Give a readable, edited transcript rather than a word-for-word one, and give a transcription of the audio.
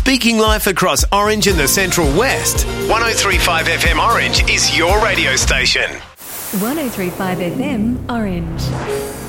Speaking life across Orange and the Central West, 103.5 FM Orange is your radio station. 103.5 FM Orange.